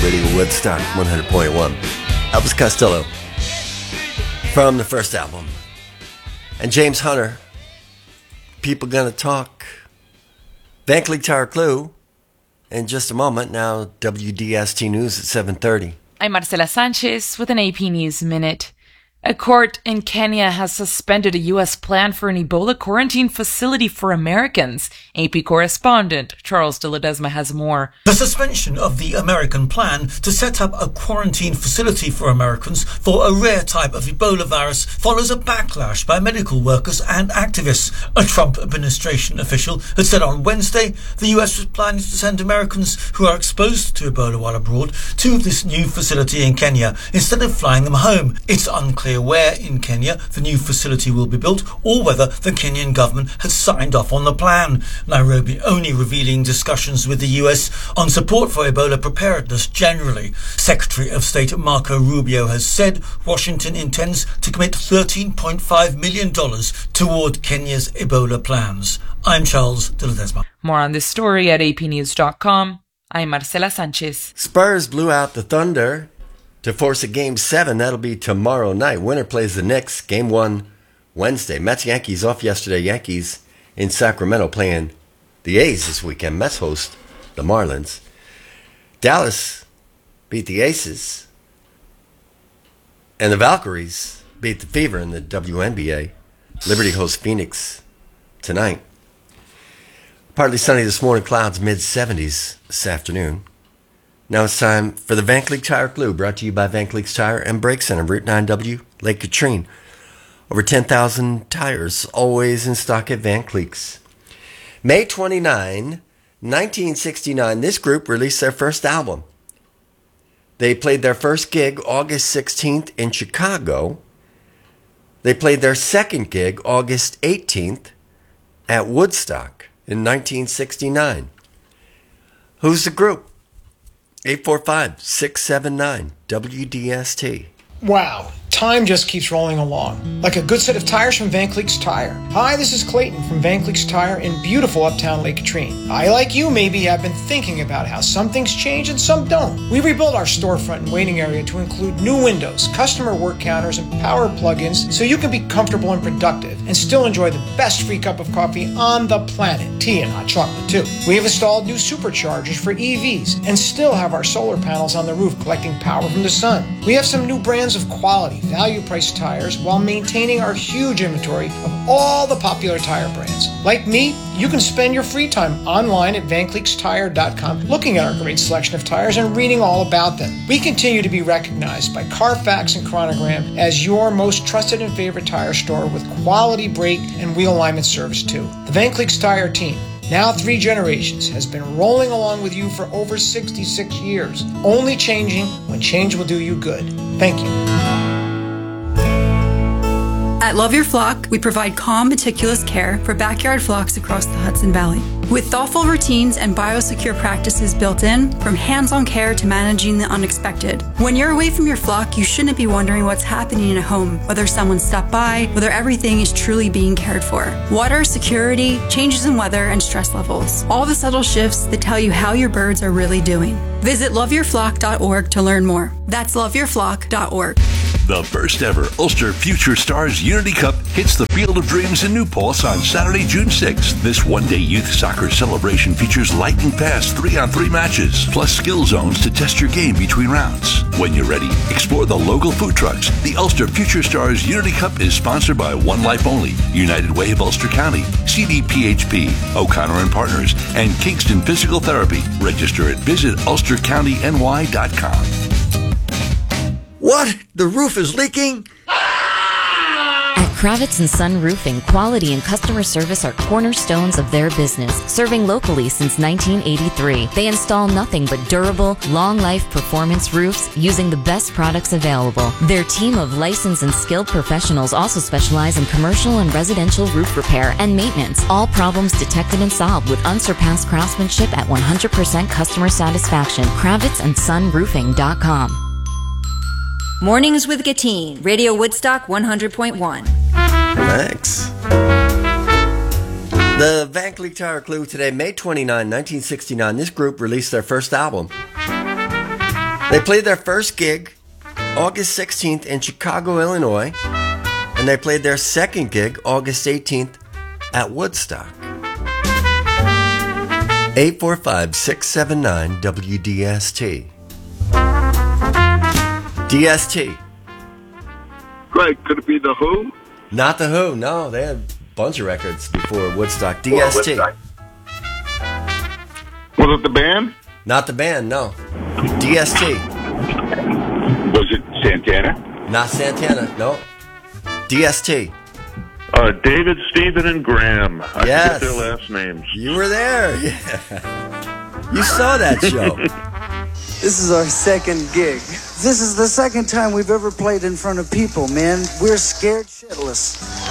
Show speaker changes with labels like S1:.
S1: Radio Woodstock 100.1. Elvis Costello from the first album. And James Hunter, People Gonna Talk. Van Cleek Tire Clue in just a moment. Now WDST News at 7:30.
S2: I'm Marcela Sanchez with an AP News Minute. A court in Kenya has suspended a U.S. plan for an Ebola quarantine facility for Americans. AP correspondent Charles de Ledesma has more.
S3: The suspension of the American plan to set up a quarantine facility for Americans for a rare type of Ebola virus follows a backlash by medical workers and activists. A Trump administration official had said on Wednesday the U.S. was planning to send Americans who are exposed to Ebola while abroad to this new facility in Kenya instead of flying them home. It's unclear where in Kenya the new facility will be built or whether the Kenyan government has signed off on the plan. Nairobi only revealing discussions with the US on support for Ebola preparedness generally. Secretary of State Marco Rubio has said Washington intends to commit $13.5 million toward Kenya's Ebola plans. I'm Charles de Ledesma.
S2: More on this story at apnews.com. I'm Marcela Sanchez.
S1: Spurs blew out the Thunder to force a Game 7. That'll be tomorrow night. Winner plays the Knicks. Game 1 Wednesday. Mets Yankees off yesterday. Yankees in Sacramento playing the A's this weekend. Mets host the Marlins. Dallas beat the Aces. And the Valkyries beat the Fever in the WNBA. Liberty hosts Phoenix tonight. Partly sunny this morning. Clouds mid-70s this afternoon. Now it's time for the Van Cleek Tire Clue, brought to you by Van Cleek's Tire and Brake Center, Route 9W, Lake Katrine. Over 10,000 tires, always in stock at Van Cleek's. May 29, 1969, this group released their first album. They played their first gig August 16th in Chicago. They played their second gig August 18th at Woodstock in 1969. Who's the group? 845-679 WDST.
S4: Wow, time just keeps rolling along, like a good set of tires from Van Cleek's Tire. Hi, this is Clayton from Van Cleek's Tire in beautiful uptown Lake Katrine. I, like you, maybe have been thinking about how some things change and some don't. We rebuilt our storefront and waiting area to include new windows, customer work counters, and power plug-ins so you can be comfortable and productive and still enjoy the best free cup of coffee on the planet, tea and hot chocolate too. We have installed new superchargers for EVs and still have our solar panels on the roof collecting power from the sun. We have some new brands of quality, value-priced tires while maintaining our huge inventory of all the popular tire brands. Like me, you can spend your free time online at VanCleeksTire.com looking at our great selection of tires and reading all about them. We continue to be recognized by Carfax and Chronogram as your most trusted and favorite tire store with quality brake and wheel alignment service too. The Van Cleek's Tire team, now 3 generations, has been rolling along with you for over 66 years, only changing when change will do you good. Thank you.
S5: At Love Your Flock, we provide calm, meticulous care for backyard flocks across the Hudson Valley. With thoughtful routines and biosecure practices built in, from hands-on care to managing the unexpected. When you're away from your flock, you shouldn't be wondering what's happening in a home, whether someone stopped by, whether everything is truly being cared for. Water, security, changes in weather, and stress levels. All the subtle shifts that tell you how your birds are really doing. Visit loveyourflock.org to learn more. That's loveyourflock.org.
S6: The first ever Ulster Future Stars Unity Cup hits the Field of Dreams in New Paltz on Saturday, June 6th. This one-day youth soccer celebration features lightning fast 3-on-3 matches, plus skill zones to test your game between rounds. When you're ready, explore the local food trucks. The Ulster Future Stars Unity Cup is sponsored by One Life Only, United Way of Ulster County, CDPHP, O'Connor and Partners, and Kingston Physical Therapy. Register at visitulstercountyny.com.
S1: What? The roof is leaking?
S7: At Kravitz & Son Roofing, quality and customer service are cornerstones of their business, serving locally since 1983. They install nothing but durable, long-life performance roofs using the best products available. Their team of licensed and skilled professionals also specialize in commercial and residential roof repair and maintenance. All problems detected and solved with unsurpassed craftsmanship at 100% customer satisfaction. KravitzandSonRoofing.com.
S8: Mornings with Gatine, Radio Woodstock 100.1.
S1: Thanks. The Van Cleek Tire Clue today, May 29, 1969. This group released their first album. They played their first gig August 16th in Chicago, Illinois, and they played their second gig August 18th at Woodstock. 845-679-WDST. DST.
S9: Greg, could it be The Who?
S1: Not The Who, no. They had a bunch of records before Woodstock. DST.
S9: Was it the band?
S1: Not the band, no. DST.
S9: Was it Santana?
S1: Not Santana, no. DST.
S10: David, Stephen, and Graham. I
S1: Yes.
S10: forget their last names.
S1: You were there. Yeah. You saw that show.
S11: This is our second gig. This is the second time we've ever played in front of people, man. We're scared shitless.